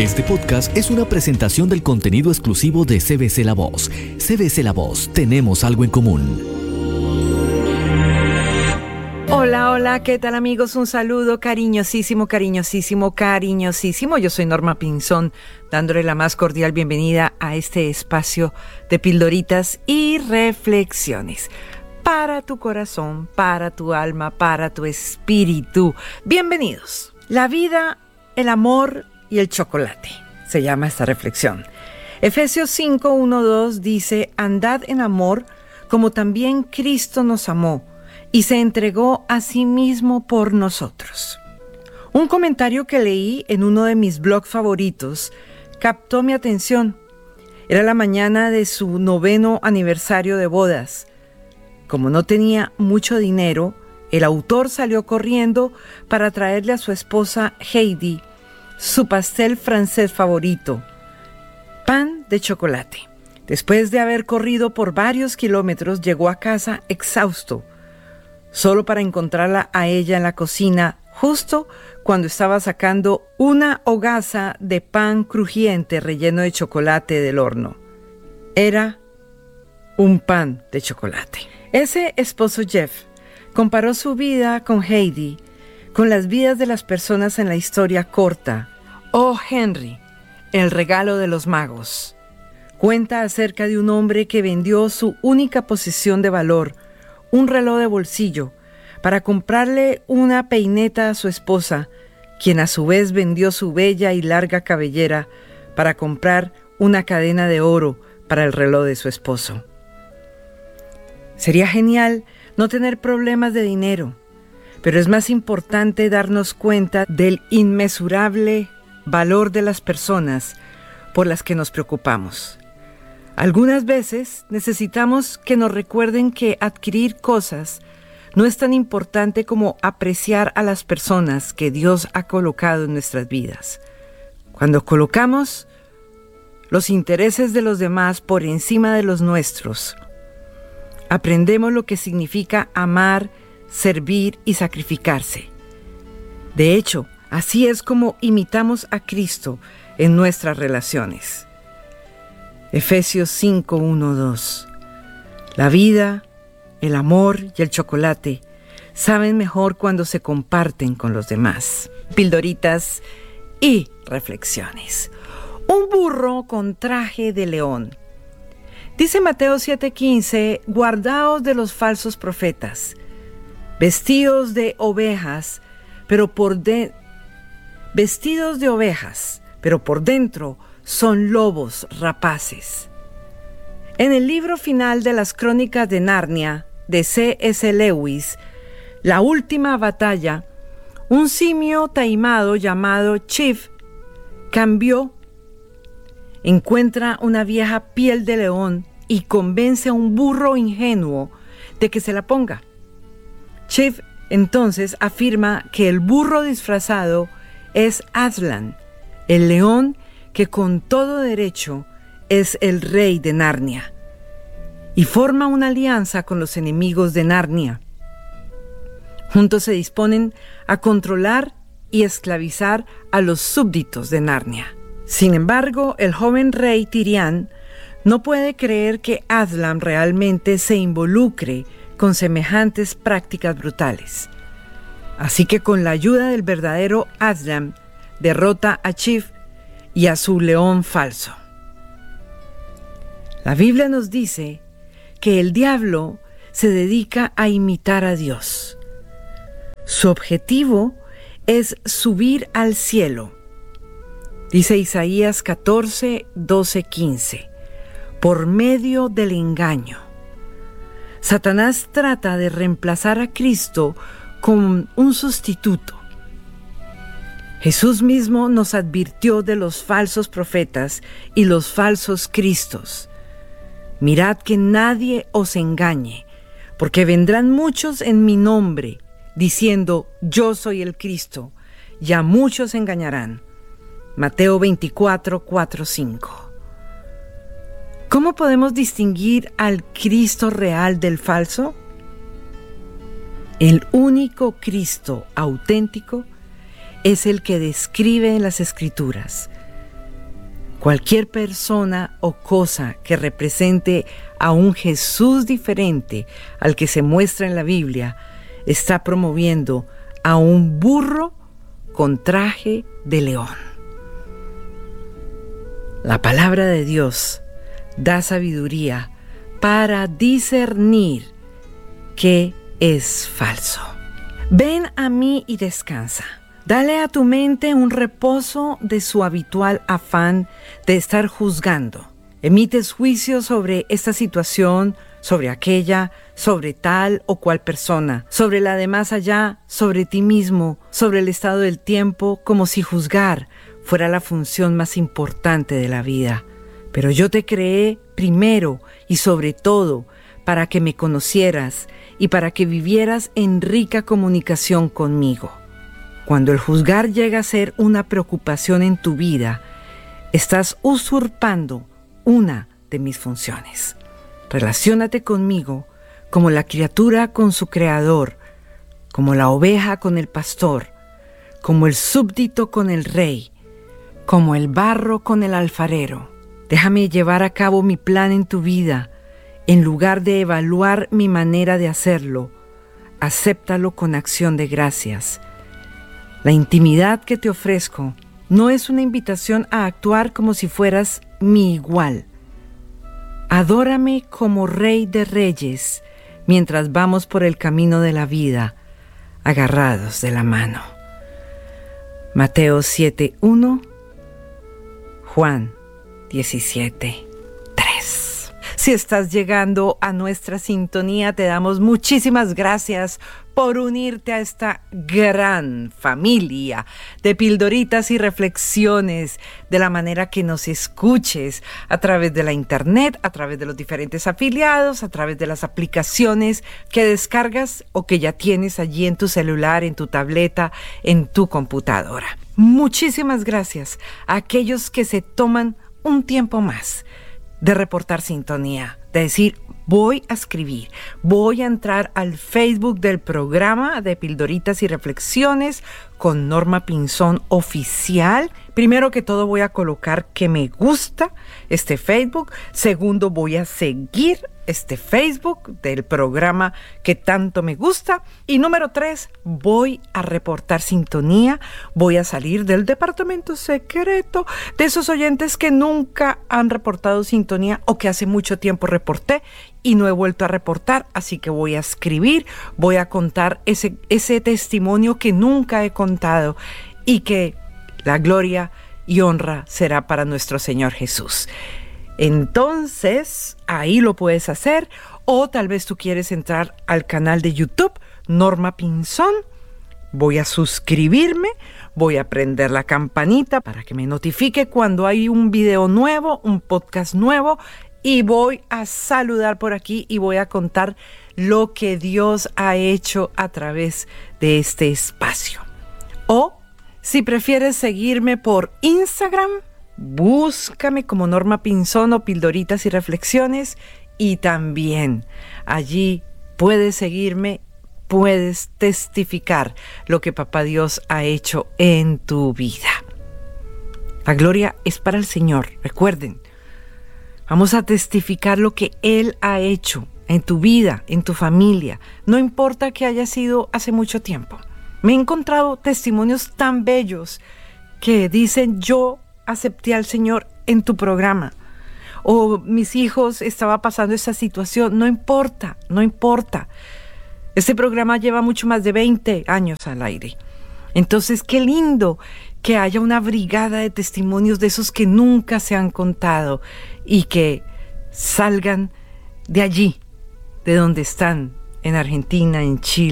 Este podcast es una presentación del contenido exclusivo de CBC La Voz. CBC La Voz, tenemos algo en común. Hola, ¿qué tal amigos? Un saludo cariñosísimo. Yo soy Norma Pinzón, dándole la más cordial bienvenida a este espacio de pildoritas y reflexiones. Para tu corazón, para tu alma, para tu espíritu. Bienvenidos. La vida, el amor y el chocolate. Se llama esta reflexión. Efesios 5:1-2 dice: andad en amor como también Cristo nos amó y se entregó a sí mismo por nosotros. Un comentario que leí en uno de mis blogs favoritos captó mi atención. Era la mañana de su 9º aniversario de bodas. Como no tenía mucho dinero, el autor salió corriendo para traerle a su esposa Heidi su pastel francés favorito, pan de chocolate. Después de haber corrido por varios kilómetros, llegó a casa exhausto, solo para encontrarla a ella en la cocina, justo cuando estaba sacando una hogaza de pan crujiente relleno de chocolate del horno. Era un pan de chocolate. Ese esposo Jeff comparó su vida con Heidi, con las vidas de las personas en la historia corta. Oh Henry, el regalo de los magos. Cuenta acerca de un hombre que vendió su única posesión de valor, un reloj de bolsillo, para comprarle una peineta a su esposa, quien a su vez vendió su bella y larga cabellera para comprar una cadena de oro para el reloj de su esposo. Sería genial no tener problemas de dinero, pero es más importante darnos cuenta del inmesurable valor de las personas por las que nos preocupamos. Algunas veces necesitamos que nos recuerden que adquirir cosas no es tan importante como apreciar a las personas que Dios ha colocado en nuestras vidas. Cuando colocamos los intereses de los demás por encima de los nuestros, aprendemos lo que significa amar, servir y sacrificarse. De hecho, así es como imitamos a Cristo en nuestras relaciones. Efesios 5:1-2. La vida, el amor y el chocolate saben mejor cuando se comparten con los demás. Pildoritas y reflexiones. Un burro con traje de león. Dice Mateo 7:15: guardaos de los falsos profetas, vestidos de ovejas, pero por dentro son lobos rapaces. En el libro final de las Crónicas de Narnia, de C.S. Lewis, La última batalla, un simio taimado llamado Chief encuentra una vieja piel de león y convence a un burro ingenuo de que se la ponga. Chief entonces afirma que el burro disfrazado es Aslan, el león que con todo derecho es el rey de Narnia, y forma una alianza con los enemigos de Narnia. Juntos se disponen a controlar y esclavizar a los súbditos de Narnia. Sin embargo, el joven rey Tirián no puede creer que Aslan realmente se involucre con semejantes prácticas brutales. Así que con la ayuda del verdadero Aslan, derrota a Chief y a su león falso. La Biblia nos dice que el diablo se dedica a imitar a Dios. Su objetivo es subir al cielo. Dice Isaías 14:12-15, por medio del engaño. Satanás trata de reemplazar a Cristo con un sustituto. Jesús mismo nos advirtió de los falsos profetas y los falsos cristos. Mirad que nadie os engañe, porque vendrán muchos en mi nombre, diciendo: yo soy el Cristo, y a muchos engañarán. Mateo 24:4-5. ¿Cómo podemos distinguir al Cristo real del falso? El único Cristo auténtico es el que describe en las Escrituras. Cualquier persona o cosa que represente a un Jesús diferente al que se muestra en la Biblia está promoviendo a un burro con traje de león. La palabra de Dios da sabiduría para discernir qué es falso. Ven a mí y descansa. Dale a tu mente un reposo de su habitual afán de estar juzgando. Emites juicios sobre esta situación, sobre aquella, sobre tal o cual persona, sobre la de más allá, sobre ti mismo, sobre el estado del tiempo, como si juzgar fuera la función más importante de la vida. Pero yo te creé primero y sobre todo para que me conocieras y para que vivieras en rica comunicación conmigo. Cuando el juzgar llega a ser una preocupación en tu vida, estás usurpando una de mis funciones. Relaciónate conmigo como la criatura con su creador, como la oveja con el pastor, como el súbdito con el rey, como el barro con el alfarero. Déjame llevar a cabo mi plan en tu vida. En lugar de evaluar mi manera de hacerlo, acéptalo con acción de gracias. La intimidad que te ofrezco no es una invitación a actuar como si fueras mi igual. Adórame como Rey de Reyes mientras vamos por el camino de la vida, agarrados de la mano. Mateo 7:1, Juan 17:3. Si estás llegando a nuestra sintonía, te damos muchísimas gracias por unirte a esta gran familia de pildoritas y reflexiones, de la manera que nos escuches a través de la internet, a través de los diferentes afiliados, a través de las aplicaciones que descargas o que ya tienes allí en tu celular, en tu tableta, en tu computadora. Muchísimas gracias a aquellos que se toman un tiempo más de reportar sintonía, de decir, voy a escribir, voy a entrar al Facebook del programa de Pildoritas y Reflexiones con Norma Pinzón Oficial. Primero que todo voy a colocar que me gusta este Facebook. Segundo, voy a seguir este Facebook del programa que tanto me gusta. Y número 3, voy a reportar sintonía. Voy a salir del departamento secreto de esos oyentes que nunca han reportado sintonía o que hace mucho tiempo reporté y no he vuelto a reportar. Así que voy a escribir, voy a contar ese testimonio que nunca he contado y que la gloria y honra será para nuestro Señor Jesús. Entonces, ahí lo puedes hacer, o tal vez tú quieres entrar al canal de YouTube, Norma Pinzón. Voy a suscribirme, voy a prender la campanita para que me notifique cuando hay un video nuevo, un podcast nuevo, y voy a saludar por aquí y voy a contar lo que Dios ha hecho a través de este espacio. O, si prefieres seguirme por Instagram, búscame como Norma Pinzón o Pildoritas y Reflexiones, y también allí puedes seguirme, puedes testificar lo que Papá Dios ha hecho en tu vida. La gloria es para el Señor, recuerden. Vamos a testificar lo que Él ha hecho en tu vida, en tu familia. No importa que haya sido hace mucho tiempo. Me he encontrado testimonios tan bellos que dicen, yo acepté al Señor en tu programa, o mis hijos estaba pasando esta situación. No importa, no importa. Este programa lleva mucho más de 20 años al aire. Entonces, qué lindo que haya una brigada de testimonios de esos que nunca se han contado y que salgan de allí, de donde están, en Argentina, en Chile,